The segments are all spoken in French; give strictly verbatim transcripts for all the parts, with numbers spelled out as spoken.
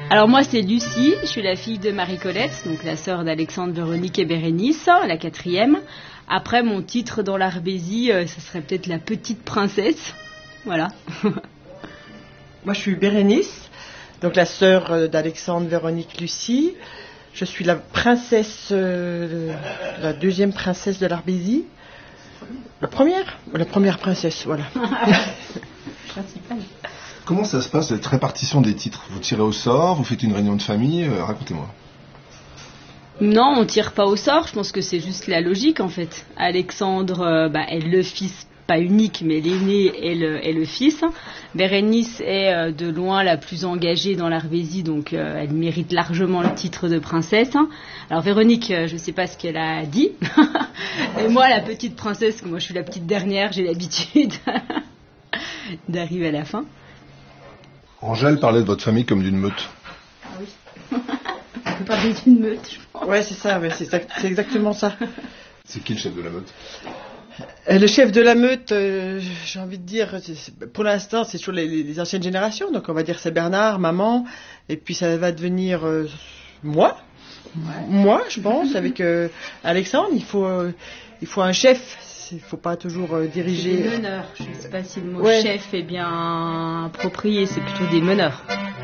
Alors moi c'est Lucie, je suis la fille de Marie-Colette, donc la sœur d'Alexandre, Véronique et Bérénice, la quatrième. Après mon titre dans l'Arbésie, euh, ce serait peut-être la petite princesse, voilà. Moi je suis Bérénice, donc la sœur d'Alexandre, Véronique, Lucie. Je suis la princesse, euh, la deuxième princesse de l'Arbésie. La première La première princesse, voilà. Principale. Comment ça se passe, cette répartition des titres? Vous tirez au sort, vous faites une réunion de famille, euh, racontez-moi. Non, on tire pas au sort, je pense que c'est juste la logique en fait. Alexandre euh, bah, est le fils, pas unique, mais l'aîné est le, est le fils. Bérénice est euh, de loin la plus engagée dans l'Arbésie, donc euh, elle mérite largement le titre de princesse. Alors Véronique, euh, je sais pas ce qu'elle a dit. Et moi, la petite princesse, moi je suis la petite dernière, j'ai l'habitude d'arriver à la fin. Angèle parlait de votre famille comme d'une meute. Ah oui. On peut parler d'une meute, je pense. Ouais, c'est ça, ouais, c'est, c'est exactement ça. C'est qui le chef de la meute? Euh, Le chef de la meute, euh, j'ai envie de dire, c'est, c'est, pour l'instant, c'est sur les, les anciennes générations. Donc on va dire c'est Bernard, maman, et puis ça va devenir euh, moi. Ouais. Moi, je pense, avec euh, Alexandre. Il faut, euh, il faut un chef. Il ne faut pas toujours euh, diriger. Des meneurs. Je ne sais pas si le mot ouais. chef est bien approprié. C'est plutôt des meneurs.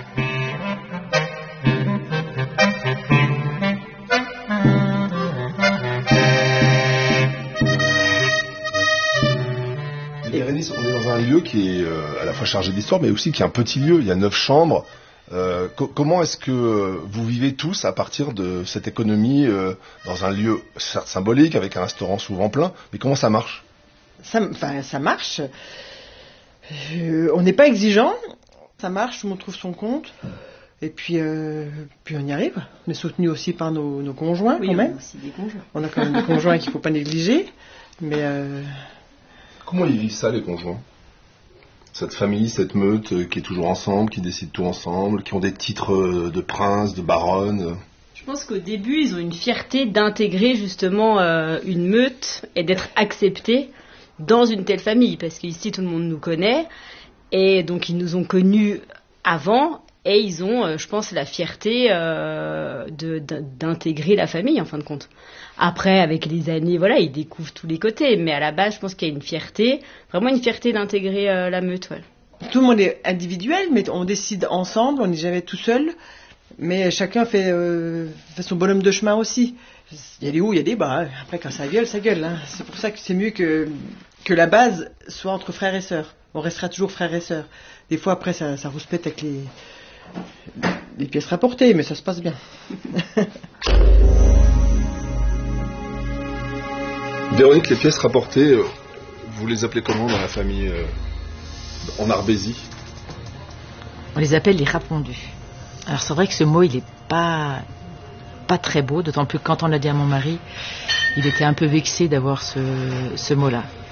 Bérénice, on est dans un lieu qui est euh, à la fois chargé d'histoire, mais aussi qui est un petit lieu. Il y a neuf chambres. Euh, co- comment est-ce que vous vivez tous à partir de cette économie euh, dans un lieu certes symbolique, avec un restaurant souvent plein, mais comment ça marche? Ça, enfin, ça marche. Euh, on n'est pas exigeant. Ça marche, on trouve son compte. Et puis, euh, puis on y arrive. On est soutenu aussi par nos, nos conjoints, oui, quand même. On a aussi des conjoints. On a quand même des conjoints qu'il ne faut pas négliger. Mais euh... comment ils vivent ça, les conjoints? Cette famille, cette meute euh, qui est toujours ensemble, qui décide tout ensemble, qui ont des titres euh, de prince, de baronne. Je pense qu'au début, ils ont une fierté d'intégrer justement euh, une meute et d'être acceptés dans une telle famille. Parce qu'ici, tout le monde nous connaît. Et donc, ils nous ont connus avant. Et ils ont, euh, je pense, la fierté euh, de, de, d'intégrer la famille, en fin de compte. Après, avec les années, voilà, ils découvrent tous les côtés. Mais à la base, je pense qu'il y a une fierté, vraiment une fierté d'intégrer euh, la meute. Ouais. Tout le monde est individuel, mais on décide ensemble, on n'est jamais tout seul. Mais chacun fait, euh, fait son bonhomme de chemin aussi. Il y a des hauts, il y a des bas. Après, quand ça gueule, ça gueule. Hein. C'est pour ça que c'est mieux que, que la base soit entre frères et sœurs. On restera toujours frères et sœurs. Des fois, après, ça, ça rouspète avec les, les pièces rapportées, mais ça se passe bien. Véronique, les pièces rapportées, vous les appelez comment dans la famille euh, en Arbésie? On les appelle les rapondus. Alors c'est vrai que ce mot, il n'est pas, pas très beau, d'autant plus que quand on l'a dit à mon mari, il était un peu vexé d'avoir ce, ce mot-là.